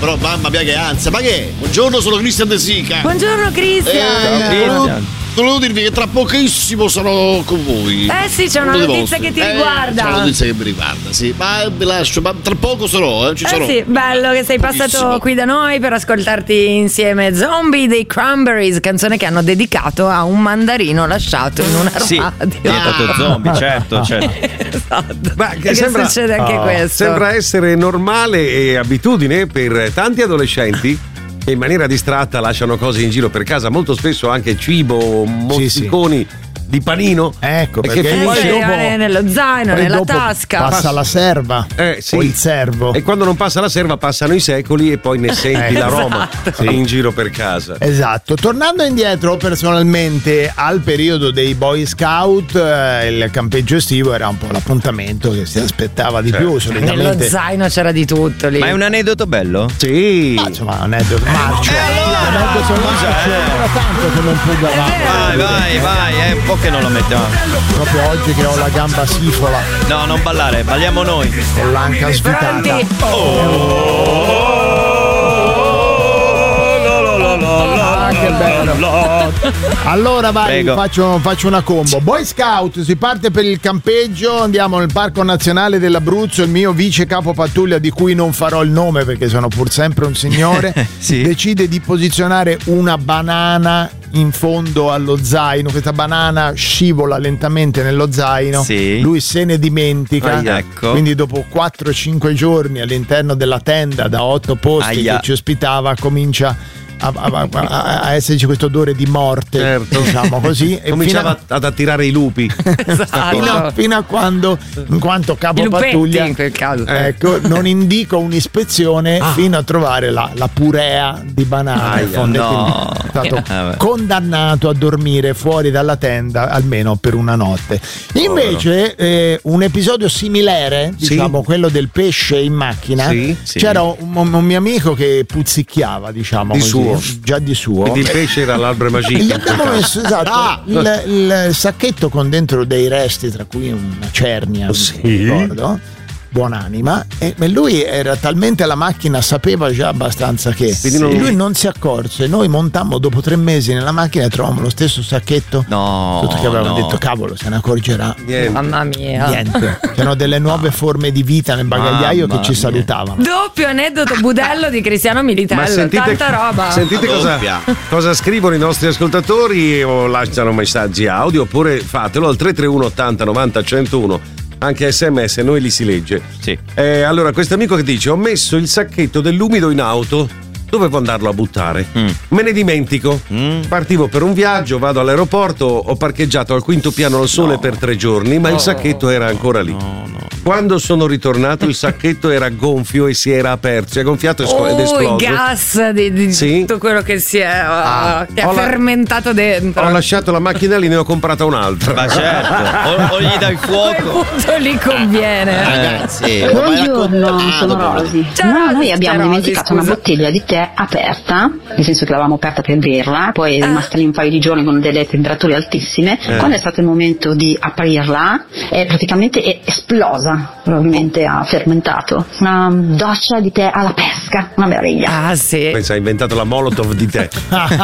però mamma mia che ansia. Ma che? Buongiorno, sono Cristian De Sica. Buongiorno Cristian. Volevo dirvi che tra pochissimo sarò con voi. Sì, c'è una notizia che ti riguarda. C'è una notizia che mi riguarda, sì. Ma vi lascio, ma tra poco sarò, ci sarò. Sì, bello che sei passato qui da noi per ascoltarti insieme Zombie dei Cranberries, canzone che hanno dedicato a un mandarino lasciato in un armadio. Sì, diventato zombie, certo. Esatto. Ma che succede anche questo. Sembra essere normale e abitudine per tanti adolescenti che in maniera distratta lasciano cose in giro per casa, molto spesso anche cibo, mozziconi di panino. Ecco, perché poi dopo nello zaino, nella tasca. Passa la serva sì. o il servo. E quando non passa la serva passano i secoli e poi ne senti l'aroma in giro per casa. Esatto. Tornando indietro personalmente al periodo dei Boy Scout, il campeggio estivo era un po' l'appuntamento che si aspettava di più. Solitamente nello zaino c'era di tutto lì. Ma è un aneddoto bello? Sì. Insomma, un aneddoto marcio. L'aneddoto marcio era tanto che non pugavamo. Vai, è un po' che non lo mettiamo. Proprio oggi che ho la gamba sifola. No, non ballare, balliamo noi. Con l'anca svitata. Che bello. Allora vai, faccio una combo. Boy Scout, si parte per il campeggio, andiamo nel Parco Nazionale dell'Abruzzo. Il mio vice capo pattuglia, di cui non farò il nome perché sono pur sempre un signore, decide di posizionare una banana in fondo allo zaino. Questa banana scivola lentamente nello zaino, lui se ne dimentica, quindi dopo 4-5 giorni all'interno della tenda da 8 posti che ci ospitava comincia a esserci questo odore di morte, diciamo così, e cominciava ad attirare i lupi. fino a quando, in quanto capo pattuglia, in quel caso, non indico un'ispezione fino a trovare la purea di banana. È stato condannato a dormire fuori dalla tenda almeno per una notte. Invece un episodio similare, diciamo quello del pesce in macchina, c'era un mio amico che puzzicchiava, diciamo, già di suo. Quindi il pesce era l'albero magico. Gli abbiamo messo il sacchetto con dentro dei resti, tra cui una cernia, non ricordo, buonanima, e lui era talmente, la macchina sapeva già abbastanza che lui non si accorse. Noi montammo dopo 3 mesi nella macchina e trovammo lo stesso sacchetto, tutto che avevamo detto cavolo, se ne accorgerà mamma mia, niente. C'erano delle nuove forme di vita nel bagagliaio che ci salutavano. Doppio aneddoto budello di Cristiano Militello. Tanta roba. Sentite cosa scrivono i nostri ascoltatori, o lasciano messaggi audio, oppure fatelo al 331 80 90 101. Anche SMS, noi li si legge. Allora, questo amico che dice: ho messo il sacchetto dell'umido in auto, dovevo andarlo a buttare, me ne dimentico, partivo per un viaggio, vado all'aeroporto, ho parcheggiato al 5° piano al sole per 3 giorni, ma il sacchetto era ancora lì. Quando sono ritornato il sacchetto era gonfio e si era aperto, si è gonfiato ed esploso. Il gas di tutto quello che si è che ha fermentato dentro. Ho lasciato la macchina lì, ne ho comprata un'altra. Ma certo, o gli dai fuoco. A quel punto lì conviene. Ragazzi, buongiorno, sono Rosi. Noi abbiamo dimenticato una bottiglia di tè aperta, nel senso che l'avevamo aperta per berla, poi è rimasta lì un paio di giorni con delle temperature altissime. Quando è stato il momento di aprirla, è praticamente esplosa, probabilmente ha fermentato. Una doccia di tè alla pesca, una meraviglia. Pensa, ha inventato la Molotov di tè.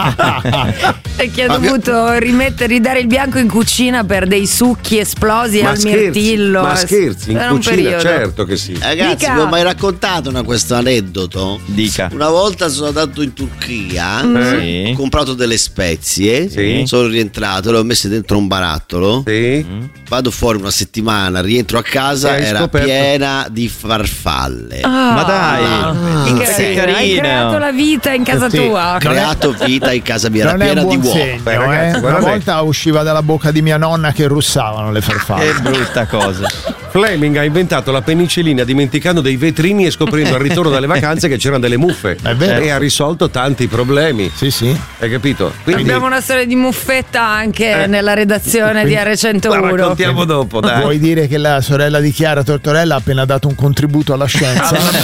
E che ha dovuto ridare il bianco in cucina per dei succhi esplosi al mirtillo. Ma scherzi, in cucina, certo che sì. Ragazzi, vi ho mai raccontato questo aneddoto? Dica. Una volta sono andato in Turchia, ho comprato delle spezie, sono rientrato, le ho messe dentro un barattolo, vado fuori una settimana, rientro a casa, era piena di farfalle. Ma dai, che carino. Hai creato la vita in casa tua. Ho creato vita in casa mia, era piena di uova. Ragazzi, una volta usciva dalla bocca di mia nonna che russavano le farfalle. Che brutta cosa. Fleming ha inventato la penicillina dimenticando dei vetrini e scoprendo al ritorno dalle vacanze che c'erano delle muffe. È vero. E ha risolto tanti problemi. Sì. Hai capito? Quindi abbiamo una storia di muffetta anche nella redazione di R101. La raccontiamo dopo, dai. Vuoi dire che la sorella di Chiara Tortorella ha appena dato un contributo alla scienza?